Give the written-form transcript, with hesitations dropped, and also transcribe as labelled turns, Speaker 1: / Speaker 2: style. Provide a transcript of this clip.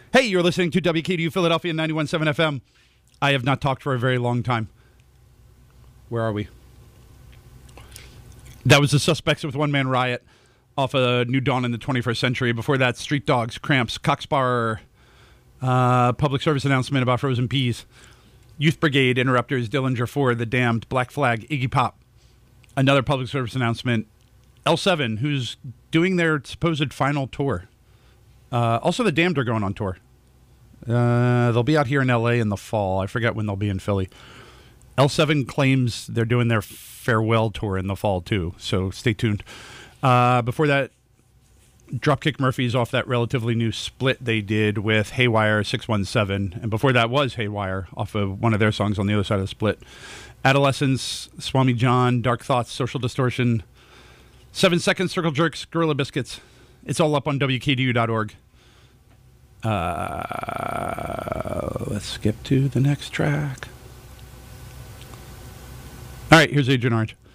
Speaker 1: Hey, you're listening to WKDU Philadelphia 91.7 FM. I have not talked for a very long time. Where are we? That was the Suspects with One Man Riot off of New Dawn in the 21st Century. Before that, Street Dogs, Cramps, Coxbar, public service announcement about frozen peas, Youth Brigade, Interrupters, Dillinger 4, The Damned, Black Flag, Iggy Pop. Another public service announcement, L7, who's doing their supposed final tour. Also, The Damned are going on tour. They'll be out here in L.A. in the fall. I forget when they'll be in Philly. L7 claims they're doing their farewell tour in the fall, too, so stay tuned. Before that, Dropkick Murphys off that relatively new split they did with Haywire 617. And before that was Haywire off of one of their songs on the other side of the split. Adolescence, Swami John, Dark Thoughts, Social Distortion, 7 Seconds, Circle Jerks, Gorilla Biscuits. It's all up on WKDU.org. Let's skip to the next track. All right, here's Agent Orange.